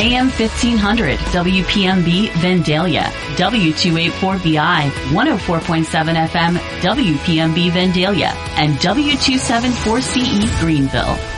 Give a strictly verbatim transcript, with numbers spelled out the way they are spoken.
A M fifteen hundred W P M B Vandalia, W two eighty-four B I, one oh four point seven F M W P M B Vandalia, and W two seventy-four C E Greenville.